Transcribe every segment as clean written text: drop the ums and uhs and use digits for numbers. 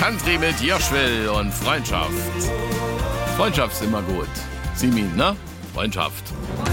Country mit Joschwill und Freundschaft. Freundschaft ist immer gut. Simin, ne? Freundschaft.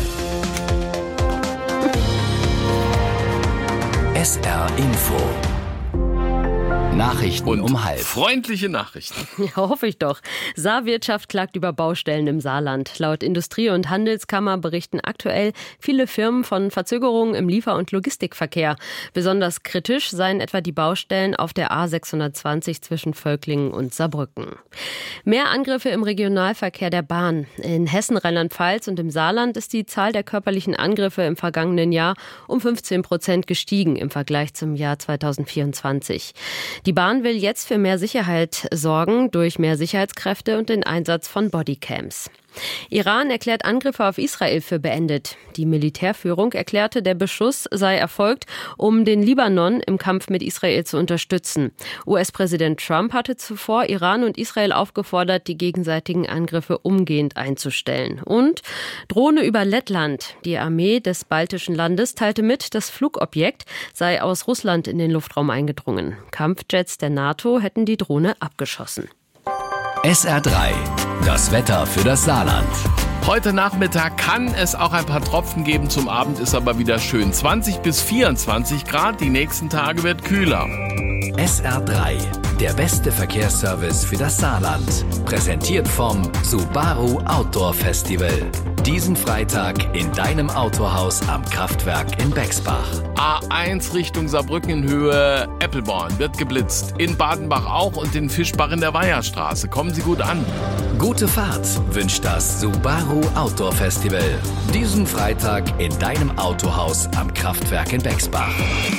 SR Info. Nachrichten Und um halb. freundliche Nachrichten. Ja, hoffe ich doch. Saarwirtschaft klagt über Baustellen im Saarland. Laut Industrie- und Handelskammer berichten aktuell viele Firmen von Verzögerungen im Liefer- und Logistikverkehr. Besonders kritisch seien etwa die Baustellen auf der A620 zwischen Völklingen und Saarbrücken. Mehr Angriffe im Regionalverkehr der Bahn. In Hessen, Rheinland-Pfalz und im Saarland ist die Zahl der körperlichen Angriffe im vergangenen Jahr um 15% gestiegen im Vergleich zum Jahr 2024. Die Bahn will jetzt für mehr Sicherheit sorgen durch mehr Sicherheitskräfte und den Einsatz von Bodycams. Iran erklärt Angriffe auf Israel für beendet. Die Militärführung erklärte, der Beschuss sei erfolgt, um den Libanon im Kampf mit Israel zu unterstützen. US-Präsident Trump hatte zuvor Iran und Israel aufgefordert, die gegenseitigen Angriffe umgehend einzustellen. Und Drohne über Lettland. Die Armee des baltischen Landes teilte mit, das Flugobjekt sei aus Russland in den Luftraum eingedrungen. Kampfjets der NATO hätten die Drohne abgeschossen. SR3. Das Wetter für das Saarland. Heute Nachmittag kann es auch ein paar Tropfen geben. Zum Abend ist aber wieder schön. 20 bis 24 Grad. Die nächsten Tage wird kühler. SR3. Der beste Verkehrsservice für das Saarland. Präsentiert vom Subaru Outdoor Festival. Diesen Freitag in deinem Autohaus am Kraftwerk in Bexbach. A1 Richtung Saarbrücken in Höhe Eppelborn wird geblitzt. In Badenbach auch und in Fischbach in der Weiherstraße. Kommen Sie gut an. Gute Fahrt wünscht das Subaru Outdoor Festival. Diesen Freitag in deinem Autohaus am Kraftwerk in Bexbach.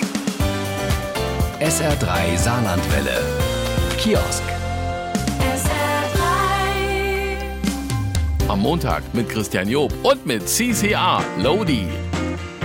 SR3 Saarlandwelle. Kiosk. Am Montag mit Christian Job und mit CCR Lodi.